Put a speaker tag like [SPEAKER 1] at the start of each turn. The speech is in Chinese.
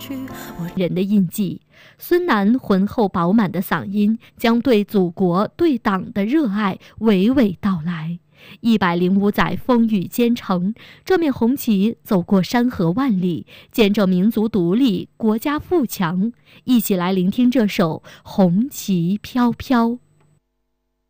[SPEAKER 1] 人的印记。孙楠浑厚饱满的嗓音将对祖国对党的热爱娓娓道来。105载风雨兼程，这面红旗走过山河万里，见证民族独立，国家富强。一起来聆听这首《红旗飘飘》。